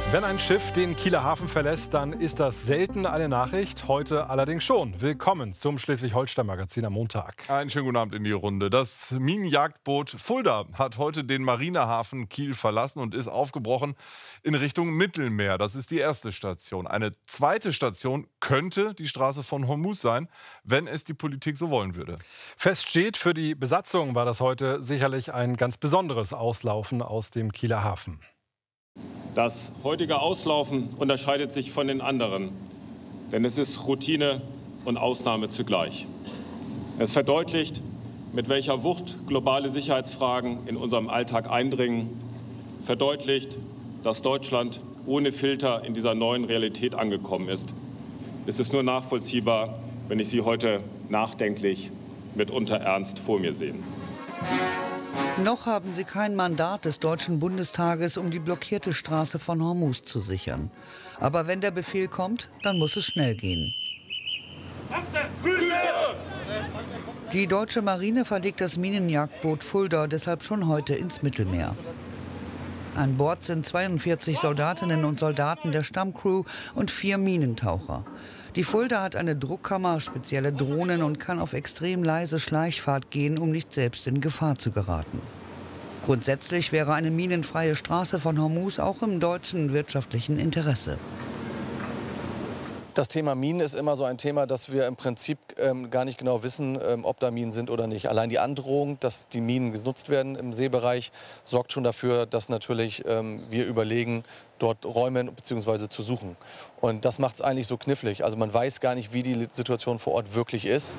Wenn ein Schiff den Kieler Hafen verlässt, dann ist das selten eine Nachricht, heute allerdings schon. Willkommen zum Schleswig-Holstein-Magazin am Montag. Einen schönen guten Abend in die Runde. Das Minenjagdboot Fulda hat heute den Marinehafen Kiel verlassen und ist aufgebrochen in Richtung Mittelmeer. Das ist die erste Station. Eine zweite Station könnte die Straße von Hormuz sein, wenn es die Politik so wollen würde. Fest steht, für die Besatzung war das heute sicherlich ein ganz besonderes Auslaufen aus dem Kieler Hafen. Das heutige Auslaufen unterscheidet sich von den anderen, denn es ist Routine und Ausnahme zugleich. Es verdeutlicht, mit welcher Wucht globale Sicherheitsfragen in unserem Alltag eindringen, verdeutlicht, dass Deutschland ohne Filter in dieser neuen Realität angekommen ist. Es ist nur nachvollziehbar, wenn ich Sie heute nachdenklich, mitunter ernst vor mir sehe. Noch haben sie kein Mandat des Deutschen Bundestages, um die blockierte Straße von Hormuz zu sichern. Aber wenn der Befehl kommt, dann muss es schnell gehen. Die deutsche Marine verlegt das Minenjagdboot Fulda deshalb schon heute ins Mittelmeer. An Bord sind 42 Soldatinnen und Soldaten der Stammcrew und 4 Minentaucher. Die Fulda hat eine Druckkammer, spezielle Drohnen und kann auf extrem leise Schleichfahrt gehen, um nicht selbst in Gefahr zu geraten. Grundsätzlich wäre eine minenfreie Straße von Hormuz auch im deutschen wirtschaftlichen Interesse. Das Thema Minen ist immer so ein Thema, dass wir im Prinzip gar nicht genau wissen, ob da Minen sind oder nicht. Allein die Androhung, dass die Minen genutzt werden im Seebereich, sorgt schon dafür, dass natürlich wir überlegen, dort Räume bzw. zu suchen. Und das macht es eigentlich so knifflig. Also man weiß gar nicht, wie die Situation vor Ort wirklich ist.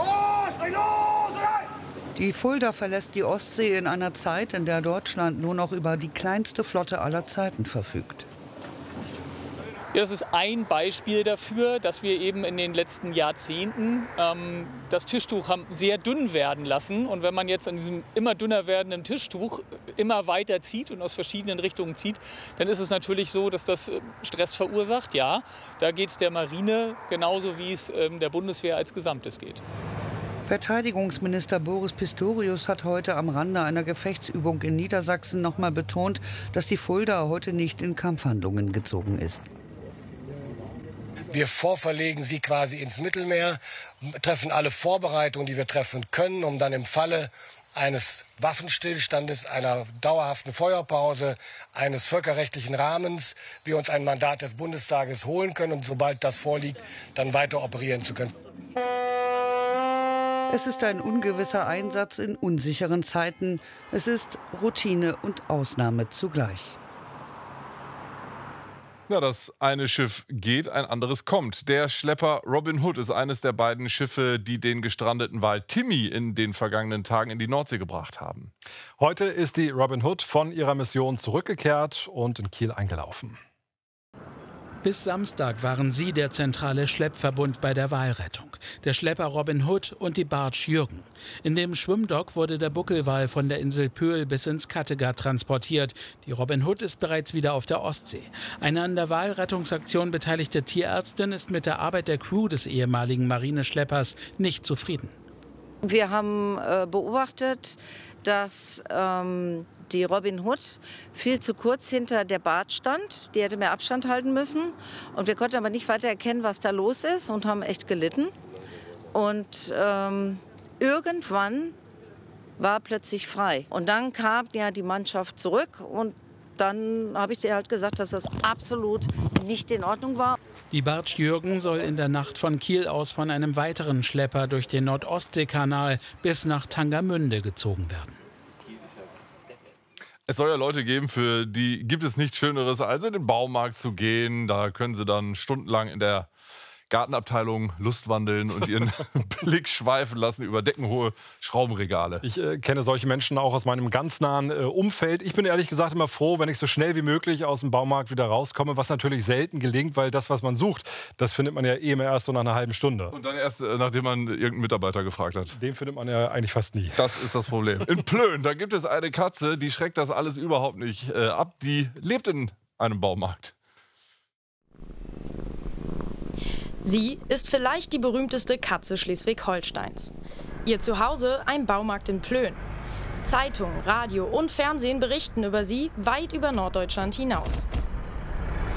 Die Fulda verlässt die Ostsee in einer Zeit, in der Deutschland nur noch über die kleinste Flotte aller Zeiten verfügt. Ja, das ist ein Beispiel dafür, dass wir eben in den letzten Jahrzehnten das Tischtuch haben sehr dünn werden lassen. Und wenn man jetzt an diesem immer dünner werdenden Tischtuch immer weiter zieht und aus verschiedenen Richtungen zieht, dann ist es natürlich so, dass das Stress verursacht. Ja, da geht es der Marine genauso, wie es der Bundeswehr als Gesamtes geht. Verteidigungsminister Boris Pistorius hat heute am Rande einer Gefechtsübung in Niedersachsen noch mal betont, dass die Fulda heute nicht in Kampfhandlungen gezogen ist. Wir vorverlegen sie quasi ins Mittelmeer, treffen alle Vorbereitungen, die wir treffen können, um dann im Falle eines Waffenstillstandes, einer dauerhaften Feuerpause, eines völkerrechtlichen Rahmens, wir uns ein Mandat des Bundestages holen können und sobald das vorliegt, dann weiter operieren zu können. Es ist ein ungewisser Einsatz in unsicheren Zeiten. Es ist Routine und Ausnahme zugleich. Ja, das eine Schiff geht, ein anderes kommt. Der Schlepper Robin Hood ist eines der beiden Schiffe, die den gestrandeten Wal Timmy in den vergangenen Tagen in die Nordsee gebracht haben. Heute ist die Robin Hood von ihrer Mission zurückgekehrt und in Kiel eingelaufen. Bis Samstag waren sie der zentrale Schleppverbund bei der Walrettung. Der Schlepper Robin Hood und die Barge Jürgen. In dem Schwimmdock wurde der Buckelwal von der Insel Pöhl bis ins Kattegat transportiert. Die Robin Hood ist bereits wieder auf der Ostsee. Eine an der Walrettungsaktion beteiligte Tierärztin ist mit der Arbeit der Crew des ehemaligen Marineschleppers nicht zufrieden. Wir haben beobachtet, dass die Robin Hood viel zu kurz hinter der Barge stand. Die hätte mehr Abstand halten müssen. Und wir konnten aber nicht weiter erkennen, was da los ist und haben echt gelitten. Und irgendwann war plötzlich frei. Und dann kam ja die Mannschaft zurück und dann habe ich dir halt gesagt, dass das absolut nicht in Ordnung war. Die Barge Jürgen soll in der Nacht von Kiel aus von einem weiteren Schlepper durch den Nordostseekanal bis nach Tangermünde gezogen werden. Es soll ja Leute geben, für die gibt es nichts Schöneres, als in den Baumarkt zu gehen. Da können sie dann stundenlang in der Gartenabteilung lustwandeln und ihren Blick schweifen lassen über deckenhohe Schraubenregale. Ich kenne solche Menschen auch aus meinem ganz nahen Umfeld. Ich bin ehrlich gesagt immer froh, wenn ich so schnell wie möglich aus dem Baumarkt wieder rauskomme, was natürlich selten gelingt, weil das, was man sucht, das findet man ja eh immer erst so nach einer halben Stunde. Und dann erst, nachdem man irgendeinen Mitarbeiter gefragt hat. Den findet man ja eigentlich fast nie. Das ist das Problem. In Plön, da gibt es eine Katze, die schreckt das alles überhaupt nicht ab. Die lebt in einem Baumarkt. Sie ist vielleicht die berühmteste Katze Schleswig-Holsteins. Ihr Zuhause ein Baumarkt in Plön. Zeitung, Radio und Fernsehen berichten über sie weit über Norddeutschland hinaus.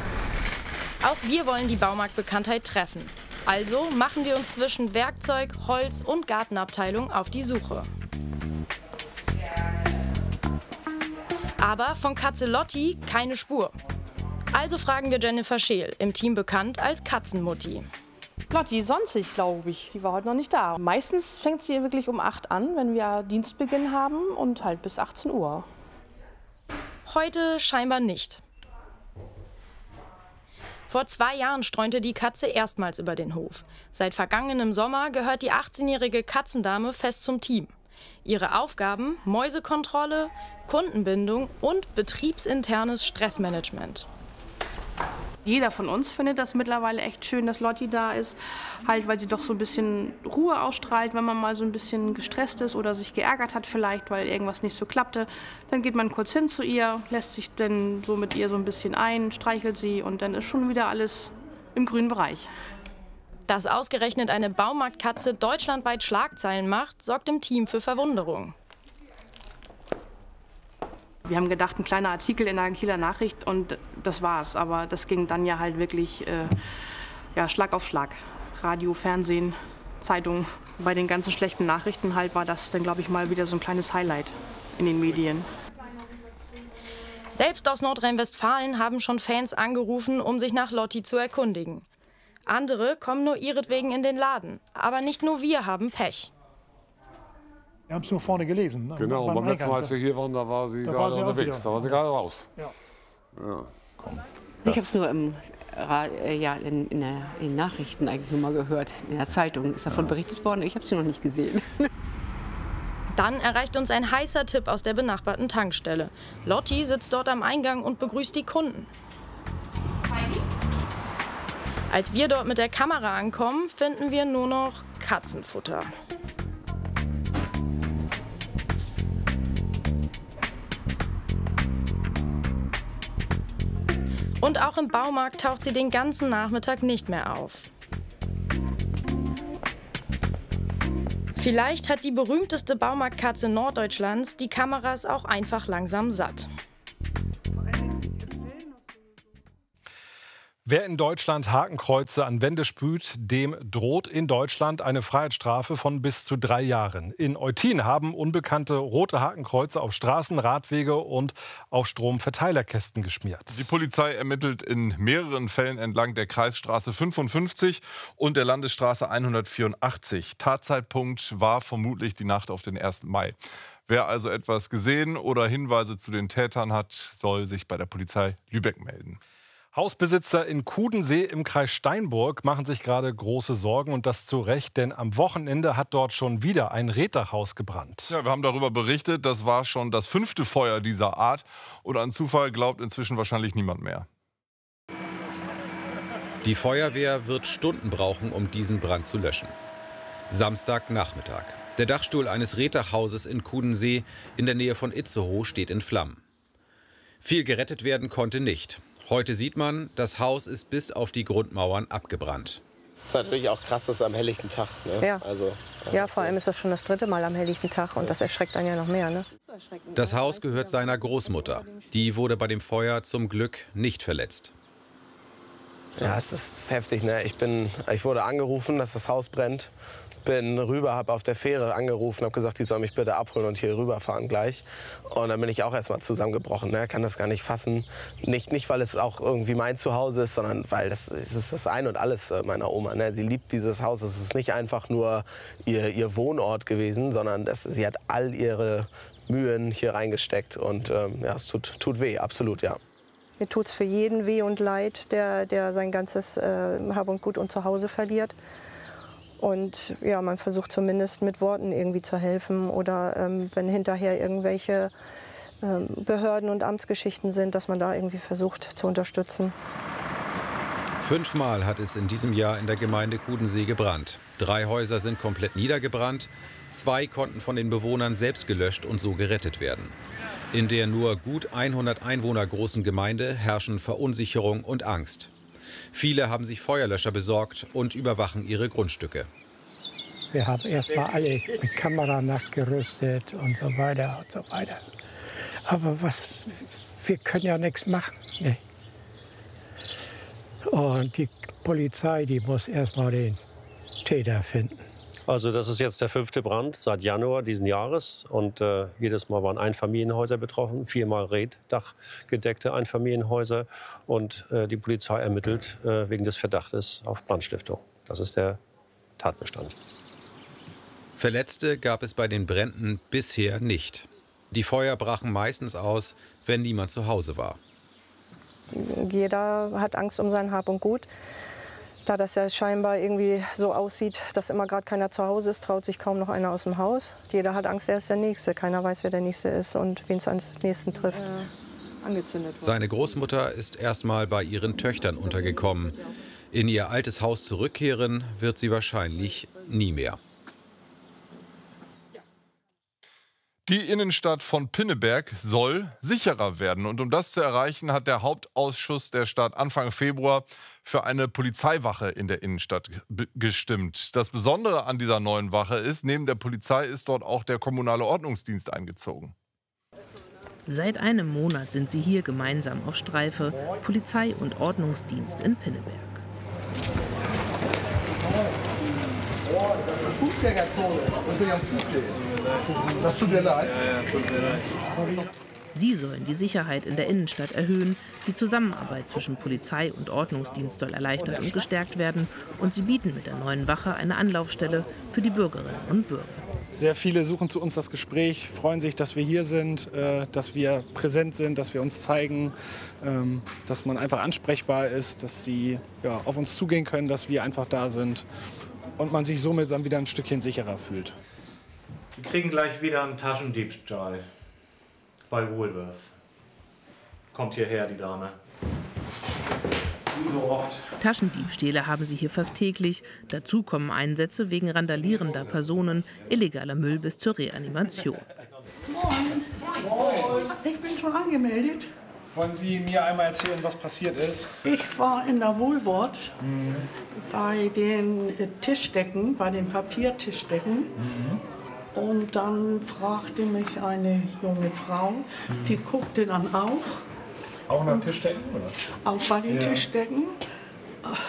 Auch wir wollen die Baumarktbekanntheit treffen. Also machen wir uns zwischen Werkzeug, Holz und Gartenabteilung auf die Suche. Aber von Katze Lotti keine Spur. Also fragen wir Jennifer Scheel, im Team bekannt als Katzenmutti. Lotti sonstig, glaube ich. Die war heute noch nicht da. Meistens fängt sie wirklich um 8 an, wenn wir Dienstbeginn haben, und halt bis 18 Uhr. Heute scheinbar nicht. Vor 2 Jahren streunte die Katze erstmals über den Hof. Seit vergangenem Sommer gehört die 18-jährige Katzendame fest zum Team. Ihre Aufgaben: Mäusekontrolle, Kundenbindung und betriebsinternes Stressmanagement. Jeder von uns findet das mittlerweile echt schön, dass Lotti da ist, halt, weil sie doch so ein bisschen Ruhe ausstrahlt, wenn man mal so ein bisschen gestresst ist oder sich geärgert hat vielleicht, weil irgendwas nicht so klappte. Dann geht man kurz hin zu ihr, lässt sich dann so mit ihr so ein bisschen ein, streichelt sie und dann ist schon wieder alles im grünen Bereich. Dass ausgerechnet eine Baumarktkatze deutschlandweit Schlagzeilen macht, sorgt im Team für Verwunderung. Wir haben gedacht, ein kleiner Artikel in der Kieler Nachricht und das war's. Aber das ging dann ja halt wirklich Schlag auf Schlag. Radio, Fernsehen, Zeitung. Bei den ganzen schlechten Nachrichten halt war das dann, glaube ich, mal wieder so ein kleines Highlight in den Medien. Selbst aus Nordrhein-Westfalen haben schon Fans angerufen, um sich nach Lotti zu erkundigen. Andere kommen nur ihretwegen in den Laden. Aber nicht nur wir haben Pech. Wir haben es nur vorne gelesen. Ne? Genau, beim letzten Mal, als wir hier waren, da war sie gerade unterwegs. Da war sie gerade raus. Ja. Ja. Ich habe es nur in den Nachrichten eigentlich nur mal gehört. In der Zeitung ist davon berichtet worden. Ich habe sie noch nicht gesehen. Dann erreicht uns ein heißer Tipp aus der benachbarten Tankstelle. Lotti sitzt dort am Eingang und begrüßt die Kunden. Als wir dort mit der Kamera ankommen, finden wir nur noch Katzenfutter. Und auch im Baumarkt taucht sie den ganzen Nachmittag nicht mehr auf. Vielleicht hat die berühmteste Baumarktkatze Norddeutschlands die Kameras auch einfach langsam satt. Wer in Deutschland Hakenkreuze an Wände sprüht, dem droht in Deutschland eine Freiheitsstrafe von bis zu 3 Jahren. In Eutin haben Unbekannte rote Hakenkreuze auf Straßen, Radwege und auf Stromverteilerkästen geschmiert. Die Polizei ermittelt in mehreren Fällen entlang der Kreisstraße 55 und der Landesstraße 184. Tatzeitpunkt war vermutlich die Nacht auf den 1. Mai. Wer also etwas gesehen oder Hinweise zu den Tätern hat, soll sich bei der Polizei Lübeck melden. Hausbesitzer in Kudensee im Kreis Steinburg machen sich gerade große Sorgen, und das zu Recht, denn am Wochenende hat dort schon wieder ein Reetdachhaus gebrannt. Ja, wir haben darüber berichtet, das war schon das 5. Feuer dieser Art und an Zufall glaubt inzwischen wahrscheinlich niemand mehr. Die Feuerwehr wird Stunden brauchen, um diesen Brand zu löschen. Samstagnachmittag. Der Dachstuhl eines Reetdachhauses in Kudensee in der Nähe von Itzehoe steht in Flammen. Viel gerettet werden konnte nicht. Heute sieht man, das Haus ist bis auf die Grundmauern abgebrannt. Das ist natürlich auch krass, das am helllichten Tag. Ne? Ja. Ja, vor allem ist das schon das 3. Mal am helllichten Tag und das erschreckt einen ja noch mehr. Ne? Das Haus gehört seiner Großmutter. Die wurde bei dem Feuer zum Glück nicht verletzt. Ja, es ist heftig. Ne? Ich wurde angerufen, dass das Haus brennt. Bin rüber, habe auf der Fähre angerufen, habe gesagt, die soll mich bitte abholen und hier rüberfahren gleich. Und dann bin ich auch erstmal zusammengebrochen. Ne? Kann das gar nicht fassen. Nicht, weil es auch irgendwie mein Zuhause ist, sondern weil es ist das Ein und Alles meiner Oma. Ne? Sie liebt dieses Haus. Es ist nicht einfach nur ihr Wohnort gewesen, sondern sie hat all ihre Mühen hier reingesteckt. Und es tut weh, absolut, ja. Mir tut es für jeden weh und leid, der sein ganzes Hab und Gut und Zuhause verliert. Und ja, man versucht zumindest mit Worten irgendwie zu helfen oder wenn hinterher irgendwelche Behörden- und Amtsgeschichten sind, dass man da irgendwie versucht zu unterstützen. 5-mal hat es in diesem Jahr in der Gemeinde Kudensee gebrannt. 3 Häuser sind komplett niedergebrannt, 2 konnten von den Bewohnern selbst gelöscht und so gerettet werden. In der nur gut 100 Einwohner großen Gemeinde herrschen Verunsicherung und Angst. Viele haben sich Feuerlöscher besorgt und überwachen ihre Grundstücke. Wir haben erst mal alle mit Kamera nachgerüstet und so weiter und so weiter. Aber wir können ja nichts machen. Nee. Und die Polizei, die muss erstmal den Täter finden. Also das ist jetzt der 5. Brand seit Januar diesen Jahres. Und jedes Mal waren Einfamilienhäuser betroffen, 4-mal reddachgedeckte Einfamilienhäuser. Und die Polizei ermittelt wegen des Verdachtes auf Brandstiftung. Das ist der Tatbestand. Verletzte gab es bei den Bränden bisher nicht. Die Feuer brachen meistens aus, wenn niemand zu Hause war. Jeder hat Angst um sein Hab und Gut. Da das ja scheinbar irgendwie so aussieht, dass immer gerade keiner zu Hause ist, traut sich kaum noch einer aus dem Haus. Jeder hat Angst, er ist der Nächste. Keiner weiß, wer der Nächste ist und wen es als Nächsten trifft. Seine Großmutter ist erst mal bei ihren Töchtern untergekommen. In ihr altes Haus zurückkehren wird sie wahrscheinlich nie mehr. Die Innenstadt von Pinneberg soll sicherer werden. Und um das zu erreichen, hat der Hauptausschuss der Stadt Anfang Februar für eine Polizeiwache in der Innenstadt gestimmt. Das Besondere an dieser neuen Wache ist, neben der Polizei ist dort auch der kommunale Ordnungsdienst eingezogen. Seit einem Monat sind sie hier gemeinsam auf Streife, Polizei und Ordnungsdienst in Pinneberg. Das tut dir leid. Sie sollen die Sicherheit in der Innenstadt erhöhen. Die Zusammenarbeit zwischen Polizei und Ordnungsdienst soll erleichtert und gestärkt werden. Und sie bieten mit der neuen Wache eine Anlaufstelle für die Bürgerinnen und Bürger. Sehr viele suchen zu uns das Gespräch, freuen sich, dass wir hier sind, dass wir präsent sind, dass wir uns zeigen, dass man einfach ansprechbar ist, dass sie auf uns zugehen können, dass wir einfach da sind und man sich somit dann wieder ein Stückchen sicherer fühlt. Wir kriegen gleich wieder einen Taschendiebstahl bei Woolworth. Kommt hierher, die Dame. Wie so oft. Taschendiebstähle haben sie hier fast täglich. Dazu kommen Einsätze wegen randalierender Personen, illegaler Müll bis zur Reanimation. Moin. Moin. Ich bin schon angemeldet. Wollen Sie mir einmal erzählen, was passiert ist? Ich war in der Woolworth bei den Tischdecken, bei den Papiertischdecken. Und dann fragte mich eine junge Frau, die guckte dann auch. Auch nach Tischdecken, oder? Auch bei den Tischdecken.